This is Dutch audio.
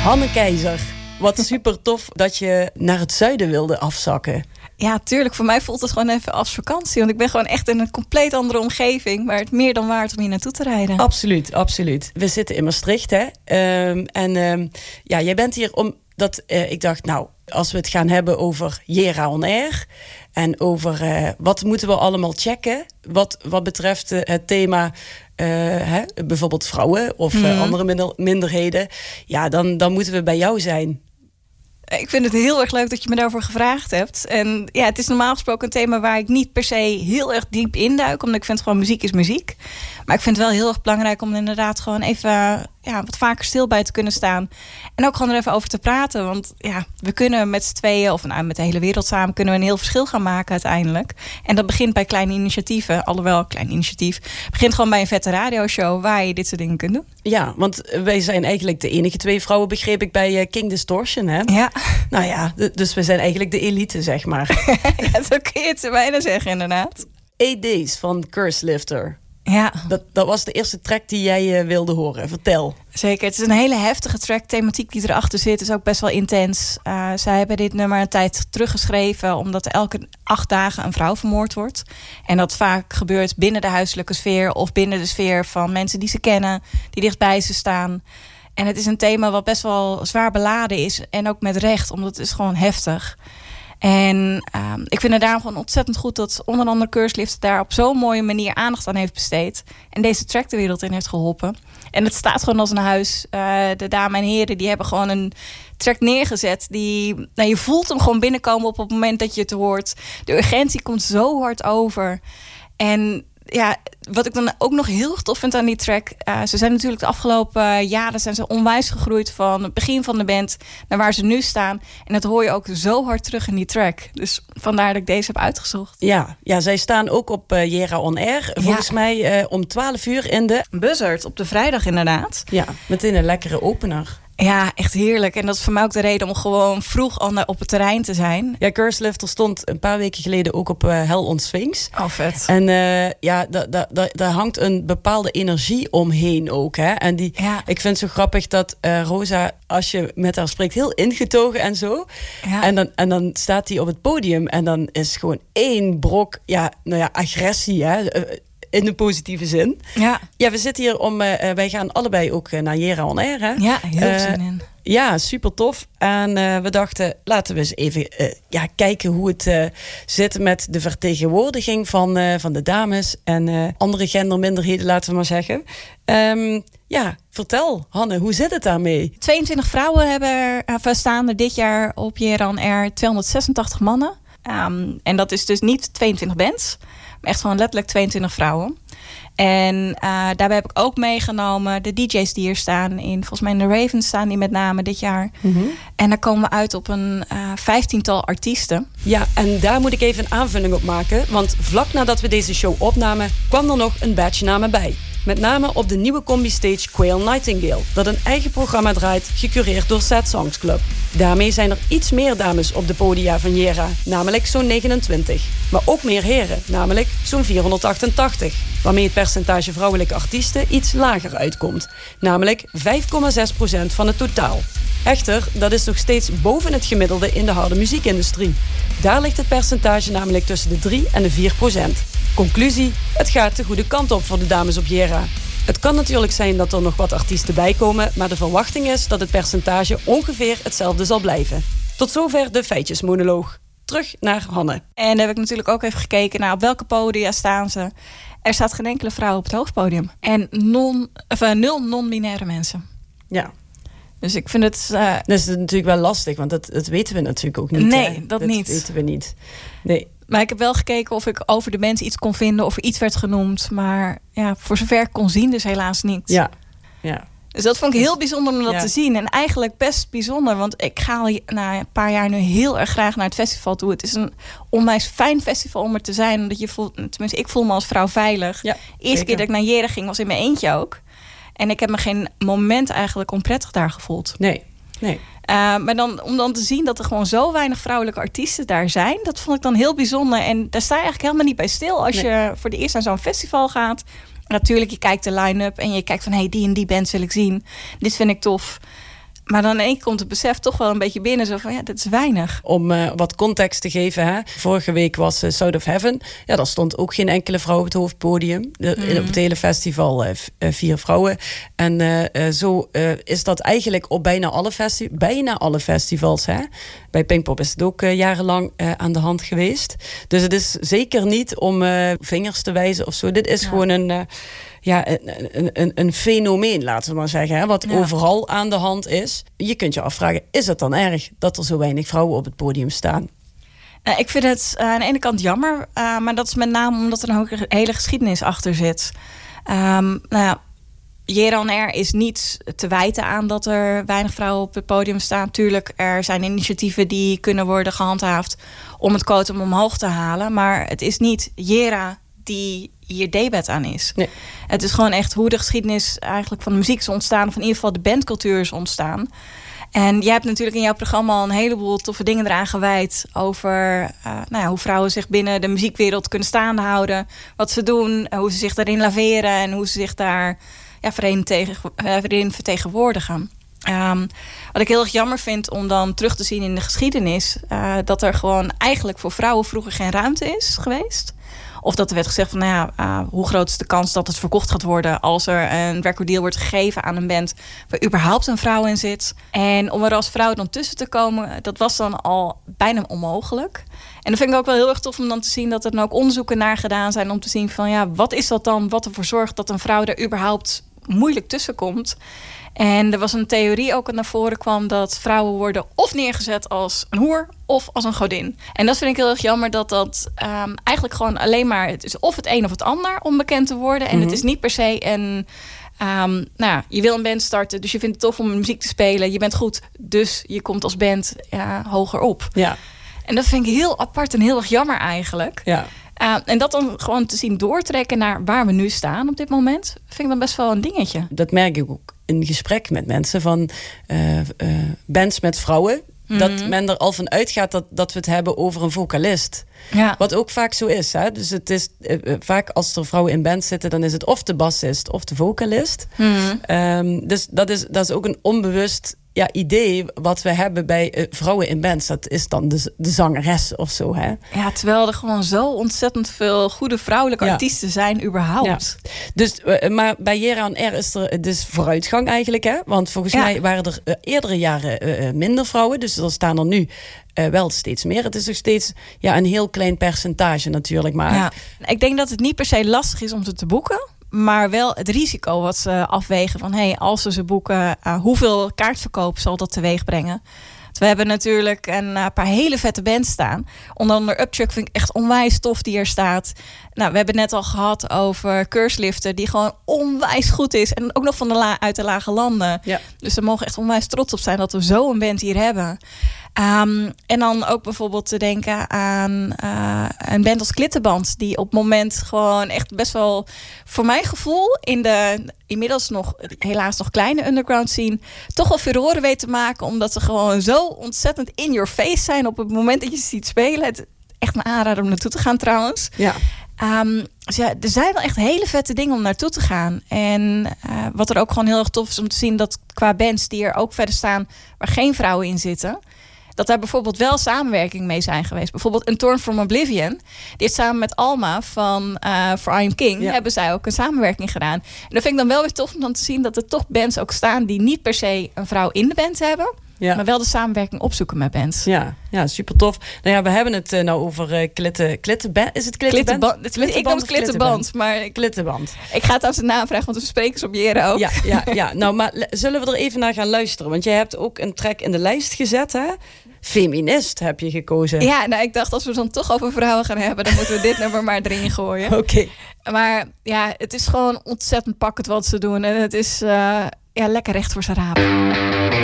Hanne Keizer, wat super tof dat je naar het zuiden wilde afzakken. Ja, tuurlijk. Voor mij voelt het gewoon even als vakantie. Want ik ben gewoon echt in een compleet andere omgeving. Maar het meer dan waard om hier naartoe te rijden. Absoluut, absoluut. We zitten in Maastricht, hè. Jij bent hier omdat ik dacht, nou, als we het gaan hebben over Jera On Air en over wat moeten we allemaal checken, wat betreft het thema bijvoorbeeld vrouwen of andere minderheden, ja, dan moeten we bij jou zijn. Ik vind het heel erg leuk dat je me daarvoor gevraagd hebt. En ja, het is normaal gesproken een thema waar ik niet per se heel erg diep induik. Omdat ik vind gewoon muziek is muziek. Maar ik vind het wel heel erg belangrijk om inderdaad gewoon even wat vaker stil bij te kunnen staan. En ook gewoon er even over te praten. Want ja, we kunnen met z'n tweeën of met de hele wereld samen kunnen we een heel verschil gaan maken uiteindelijk. En dat begint bij kleine initiatieven. Alhoewel, klein initiatief begint gewoon bij een vette radioshow waar je dit soort dingen kunt doen. Ja, want wij zijn eigenlijk de enige 2 vrouwen, begreep ik, bij King Distortion, hè? Ja. Nou ja, dus we zijn eigenlijk de elite, zeg maar. Ja, zo kun je het bijna zeggen, inderdaad. 8 Days van Curse Lifter. Ja. Dat was de eerste track die jij wilde horen. Vertel. Zeker, het is een hele heftige track. Thematiek die erachter zit is ook best wel intens. Zij hebben dit nummer een tijd teruggeschreven omdat elke 8 dagen een vrouw vermoord wordt. En dat vaak gebeurt binnen de huiselijke sfeer of binnen de sfeer van mensen die ze kennen, die dichtbij ze staan. En het is een thema wat best wel zwaar beladen is. En ook met recht, omdat het is gewoon heftig. En ik vind het daarom gewoon ontzettend goed dat onder andere Curse Lifter daar op zo'n mooie manier aandacht aan heeft besteed. En deze track de wereld in heeft geholpen. En het staat gewoon als een huis. De dames en heren die hebben gewoon een track neergezet. Je voelt hem gewoon binnenkomen op het moment dat je het hoort. De urgentie komt zo hard over. En ja, wat ik dan ook nog heel tof vind aan die track. Ze zijn natuurlijk de afgelopen jaren zijn ze onwijs gegroeid van het begin van de band naar waar ze nu staan. En dat hoor je ook zo hard terug in die track. Dus vandaar dat ik deze heb uitgezocht. Ja, zij staan ook op Jera On Air. Volgens mij om 12 uur in de Buzzard op de vrijdag inderdaad. Ja, meteen een lekkere opener. Ja, echt heerlijk. En dat is voor mij ook de reden om gewoon vroeg al op het terrein te zijn. Ja, Curse Lifter stond een paar weken geleden ook op Hell on Sphinx. Oh, vet. En daar hangt een bepaalde energie omheen ook. Hè? En ik vind het zo grappig dat Rosa, als je met haar spreekt, heel ingetogen en zo. Ja. En dan staat hij op het podium en dan is gewoon 1 brok agressie, hè? In de positieve zin. Ja, we zitten hier om... wij gaan allebei ook naar Jera On Air, hè? Ja, heel zin in. Ja, super tof. En we dachten, laten we eens even kijken hoe het zit met de vertegenwoordiging van de dames en andere genderminderheden, laten we maar zeggen. Vertel, Hanne, hoe zit het daarmee? 22 vrouwen hebben staan er dit jaar op Jera On Air, 286 mannen. En dat is dus niet 22 bands, maar echt gewoon letterlijk 22 vrouwen. En daarbij heb ik ook meegenomen de DJ's die hier staan. Volgens mij in de Ravens staan die met name dit jaar. Mm-hmm. En daar komen we uit op een 15-tal artiesten. Ja, en daar moet ik even een aanvulling op maken. Want vlak nadat we deze show opnamen, kwam er nog een batch namen bij. Met name op de nieuwe combi-stage Quail Nightingale, dat een eigen programma draait, gecureerd door Sad Songs Club. Daarmee zijn er iets meer dames op de podia van Jera, namelijk zo'n 29. Maar ook meer heren, namelijk zo'n 488. Waarmee het percentage vrouwelijke artiesten iets lager uitkomt, namelijk 5,6% van het totaal. Echter, dat is nog steeds boven het gemiddelde in de harde muziekindustrie. Daar ligt het percentage namelijk tussen de 3 en de 4%. Conclusie, het gaat de goede kant op voor de dames op Jera. Het kan natuurlijk zijn dat er nog wat artiesten bij komen, maar de verwachting is dat het percentage ongeveer hetzelfde zal blijven. Tot zover de feitjesmonoloog. Terug naar Hanne. En dan heb ik natuurlijk ook even gekeken naar op welke podia staan ze. Er staat geen enkele vrouw op het hoofdpodium. En 0 non-binaire mensen. Ja. Dus ik vind het... Dat is natuurlijk wel lastig, want dat weten we natuurlijk ook niet. Nee, dat niet. Dat weten we niet. Nee. Maar ik heb wel gekeken of ik over de mensen iets kon vinden, of er iets werd genoemd. Maar ja, voor zover ik kon zien, dus helaas niet. Ja. Dus dat vond ik heel bijzonder om dat te zien. En eigenlijk best bijzonder, want ik ga al een paar jaar nu heel erg graag naar het festival toe. Het is een onwijs fijn festival om er te zijn. Omdat je voelt, tenminste, ik voel me als vrouw veilig. Ja, eerste keer dat ik naar Jera ging, was in mijn eentje ook. En ik heb me geen moment eigenlijk onprettig daar gevoeld. Nee. Maar om dan te zien dat er gewoon zo weinig vrouwelijke artiesten daar zijn, dat vond ik dan heel bijzonder. En daar sta je eigenlijk helemaal niet bij stil als je voor de eerst naar zo'n festival gaat. Natuurlijk, je kijkt de line-up en je kijkt van, die en die band wil ik zien. Dit vind ik tof. Maar dan in één keer komt het besef toch wel een beetje binnen. Zo van, ja, dit is weinig. Om wat context te geven. Hè? Vorige week was Sound of Heaven. Ja, daar stond ook geen enkele vrouw op het hoofdpodium. Op het hele festival 4 vrouwen. En zo is dat eigenlijk op bijna alle festivals. Hè? Bij Pinkpop is het ook jarenlang aan de hand geweest. Dus het is zeker niet om vingers te wijzen of zo. Dit is gewoon een fenomeen, laten we maar zeggen. Hè, wat overal aan de hand is. Je kunt je afvragen, is het dan erg dat er zo weinig vrouwen op het podium staan? Ik vind het aan de ene kant jammer. Maar dat is met name omdat er een hele geschiedenis achter zit. Jera On Air is niet te wijten aan dat er weinig vrouwen op het podium staan. Tuurlijk, er zijn initiatieven die kunnen worden gehandhaafd om het quotum omhoog te halen. Maar het is niet Jera die hier debet aan is. Nee. Het is gewoon echt hoe de geschiedenis eigenlijk van de muziek is ontstaan. Of in ieder geval de bandcultuur is ontstaan. En jij hebt natuurlijk in jouw programma al een heleboel toffe dingen eraan gewijd. Over hoe vrouwen zich binnen de muziekwereld kunnen staande houden. Wat ze doen, hoe ze zich daarin laveren. En hoe ze zich daar in vertegenwoordigen. Wat ik heel erg jammer vind om dan terug te zien in de geschiedenis. Dat er gewoon eigenlijk voor vrouwen vroeger geen ruimte is geweest. Of dat er werd gezegd van, hoe groot is de kans dat het verkocht gaat worden als er een recorddeal wordt gegeven aan een band waar überhaupt een vrouw in zit. En om er als vrouw dan tussen te komen, dat was dan al bijna onmogelijk. En dat vind ik ook wel heel erg tof om dan te zien dat er dan ook onderzoeken naar gedaan zijn om te zien van, wat is dat dan wat ervoor zorgt dat een vrouw er überhaupt moeilijk tussen komt. En er was een theorie ook naar voren kwam dat vrouwen worden of neergezet als een hoer of als een godin. En dat vind ik heel erg jammer dat eigenlijk gewoon alleen maar, het is of het een of het ander om bekend te worden. En het is niet per se een, je wil een band starten, dus je vindt het tof om muziek te spelen. Je bent goed, dus je komt als band hoger op. Ja. En dat vind ik heel apart en heel erg jammer eigenlijk. Ja. En dat dan gewoon te zien doortrekken naar waar we nu staan op dit moment, vind ik dan best wel een dingetje. Dat merk ik ook in gesprek met mensen van bands met vrouwen. Dat men er al van uitgaat dat we het hebben over een vocalist. Ja. Wat ook vaak zo is. Hè? Dus het is vaak als er vrouwen in band zitten, dan is het of de bassist of de vocalist. Dus dat is ook een onbewust idee wat we hebben bij vrouwen in bands. Dat is dan de zangeres of zo. Hè? Ja, terwijl er gewoon zo ontzettend veel goede vrouwelijke artiesten zijn überhaupt. Ja. Dus, maar bij Jera On Air is er dus vooruitgang eigenlijk. Hè? Want volgens mij waren er eerdere jaren minder vrouwen. Dus er staan er nu wel steeds meer. Het is nog steeds een heel klein percentage natuurlijk. Maar ja. Ik denk dat het niet per se lastig is om ze te boeken. Maar wel het risico wat ze afwegen van, als ze boeken, hoeveel kaartverkoop zal dat teweeg brengen? We hebben natuurlijk een paar hele vette bands staan. Onder andere Upchuck vind ik echt onwijs tof die er staat. Nou, we hebben het net al gehad over Curselifter, die gewoon onwijs goed is. En ook nog uit de lage landen. Ja. Dus we mogen echt onwijs trots op zijn dat we zo een band hier hebben. En dan ook bijvoorbeeld te denken aan een band als Klittenband, die op het moment gewoon echt best wel, voor mijn gevoel, in de inmiddels helaas nog kleine underground scene, toch wel furoren weet te maken, omdat ze gewoon zo ontzettend in your face zijn op het moment dat je ze ziet spelen. Het echt een aanrader om naartoe te gaan trouwens. Ja. Dus er zijn wel echt hele vette dingen om naartoe te gaan. En wat er ook gewoon heel erg tof is om te zien, dat qua bands die er ook verder staan waar geen vrouwen in zitten, dat daar bijvoorbeeld wel samenwerking mee zijn geweest. Bijvoorbeeld een Torn From Oblivion. Die heeft samen met Alma van For I Am King hebben zij ook een samenwerking gedaan. En dat vind ik dan wel weer tof om dan te zien dat er toch bands ook staan die niet per se een vrouw in de band hebben. Ja. Maar wel de samenwerking opzoeken met bands. Ja, super tof. Nou ja, we hebben het nou over klittenband. Is het klittenband? Ik noem het klittenband, maar klittenband. Ik ga het aan zijn naam vragen, want we spreken ze op Jera ook. Ja. Nou, maar zullen we er even naar gaan luisteren? Want jij hebt ook een track in de lijst gezet, hè? Feminist heb je gekozen. Ja, nou, ik dacht als we het dan toch over vrouwen gaan hebben, dan moeten we dit nummer maar erin gooien. Oké. Maar ja, het is gewoon ontzettend pakkend wat ze doen. En het is lekker recht voor zijn raap.